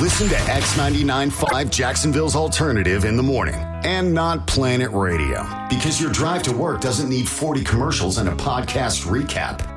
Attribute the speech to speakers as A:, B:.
A: Listen to X99.5 Jacksonville's Alternative in the morning and not Planet Radio, because your drive to work doesn't need 40 commercials and a podcast recap.